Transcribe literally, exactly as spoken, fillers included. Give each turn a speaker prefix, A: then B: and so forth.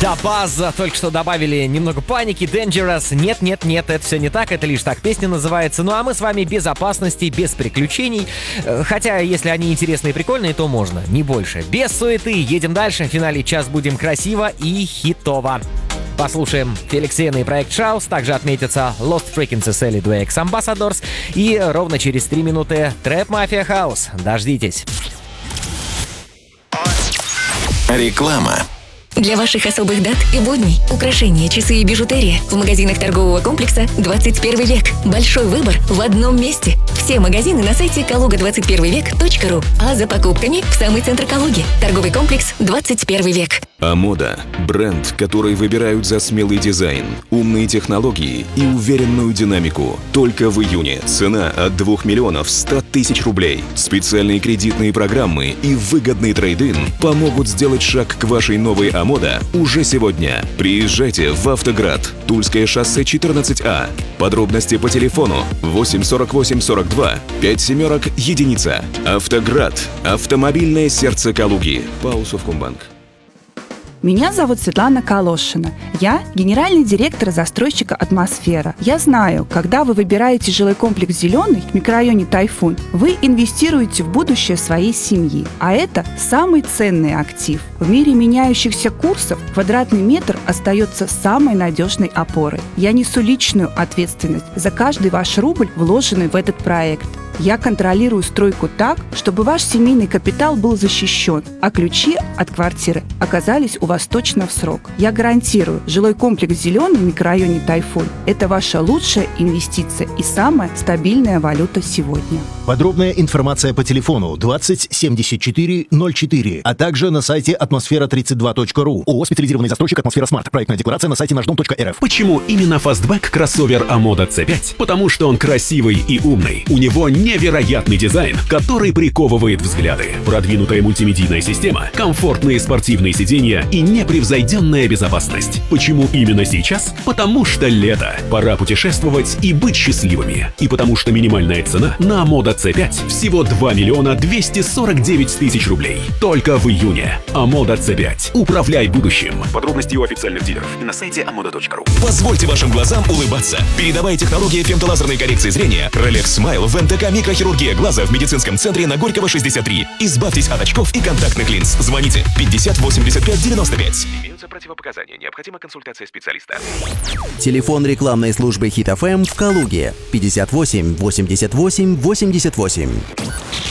A: Да, Buzz только что добавили немного паники. Dangerous. Нет, нет, нет, это все не так. Это лишь так песня называется. Ну а мы с вами без опасности, без приключений. Хотя, если они интересные и прикольные, то можно, не больше. Без суеты. Едем дальше. В финале час будем красиво и хитово. Послушаем Феликс Сена и проект Шаус. Также отметятся Lost Frequencies, Ellie Dweck, Ambassadors. И ровно через три минуты Trap Mafia House. Дождитесь.
B: Реклама.
C: Для ваших особых дат и будней украшения, часы и бижутерия в магазинах торгового комплекса двадцать первый век. Большой выбор в одном месте. Все магазины на сайте калуга двадцать первый век точка ру. А за покупками в самый центр Калуги. Торговый комплекс двадцать первый век.
B: Амода – бренд, который выбирают за смелый дизайн, умные технологии и уверенную динамику. Только в июне цена от двух миллионов ста тысяч рублей. Специальные кредитные программы и выгодный трейд-ин помогут сделать шаг к вашей новой Амода уже сегодня. Приезжайте в Автоград, Тульское шоссе четырнадцать А. Подробности по телефону восемь сорок восемь сорок два пять семерок единица. Автоград – автомобильное сердце Калуги. ПАО «Совкомбанк».
D: Меня зовут Светлана Калошина. Я генеральный директор застройщика «Атмосфера». Я знаю, когда вы выбираете жилой комплекс «Зеленый» в микрорайоне «Тайфун», вы инвестируете в будущее своей семьи. А это самый ценный актив. В мире меняющихся курсов квадратный метр остается самой надежной опорой. Я несу личную ответственность за каждый ваш рубль, вложенный в этот проект. Я контролирую стройку так, чтобы ваш семейный капитал был защищен, а ключи от квартиры оказались у вас точно в срок. Я гарантирую, жилой комплекс «Зеленый» в микрорайоне «Тайфун» – это ваша лучшая инвестиция и самая стабильная валюта сегодня.
E: Подробная информация по телефону двадцать семьдесят четыре ноль четыре, а также на сайте атмосфера тридцать два точка ру. ООО «Специализированный застройщик «Атмосфера Смарт». Проектная декларация на сайте наш дом точка эр эф.
F: Почему именно фастбэк кроссовер Амода си пять? Потому что он красивый и умный. У него невероятный дизайн, который приковывает взгляды. Продвинутая мультимедийная система, комфортные спортивные сиденья и непревзойденная безопасность. Почему именно сейчас? Потому что лето. Пора путешествовать и быть счастливыми. И потому что минимальная цена на Амода си пять всего два миллиона двести сорок девять тысяч рублей. Только в июне. Амода си пять. Управляй будущим. Подробности у официальных дилеров и на сайте амода точка ру.
B: Позвольте вашим глазам улыбаться. Передовая технология фемтолазерной коррекции зрения Rolex Smile в эн тэ ка микрохирургия глаза в медицинском центре на Горького шестьдесят три. Избавьтесь от очков и контактных линз. Звоните пятьдесят восемьдесят пять девяносто пять.
F: Имеются противопоказания. Необходима консультация специалиста.
G: Телефон рекламной службы Хит эф эм в Калуге пятьдесят восемь восемьдесят восемь восемьдесят восемь.